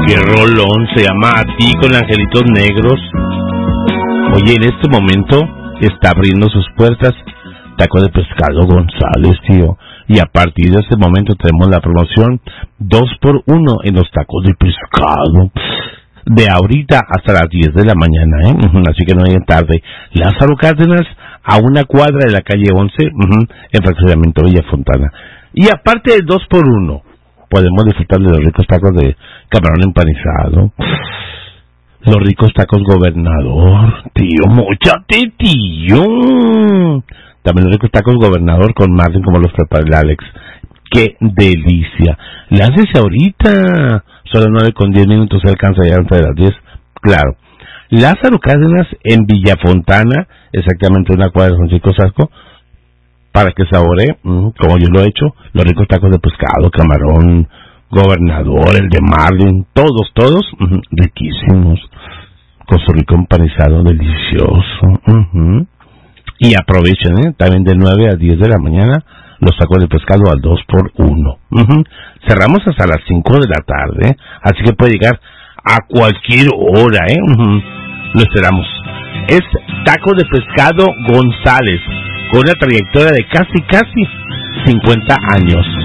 Qué rolón, se llama A Ti con Angelitos Negros. Oye, en este momento está abriendo sus puertas Taco de Pescado González, tío. Y a partir de este momento tenemos la promoción 2x1 en los tacos de pescado. De ahorita hasta las 10 de la mañana, así que no hay tarde. Lázaro Cárdenas, a una cuadra de la calle 11, en Fraccionamiento Villa Fontana. Y aparte de 2x1, podemos disfrutar de los ricos tacos de camarón empanizado, los ricos tacos Gobernador, tío, móchate, tío. También los ricos tacos Gobernador con margen como los prepara el Alex. ¡Qué delicia! ¡Láncese ahorita! Solo 9:10 se alcanza ya antes de las 10. Claro. Lázaro Cárdenas en Villafontana, exactamente una cuadra de Francisco Sasco, para que saboree, como yo lo he hecho, los ricos tacos de pescado, camarón, Gobernador, el de marlin, todos, riquísimos, con su rico empanizado delicioso. Y aprovechen, también de 9 a 10 de la mañana, los tacos de pescado al 2x1. Cerramos hasta las 5 de la tarde, así que puede llegar a cualquier hora, Lo esperamos. Es Taco de Pescado González, con una trayectoria de casi 50 años.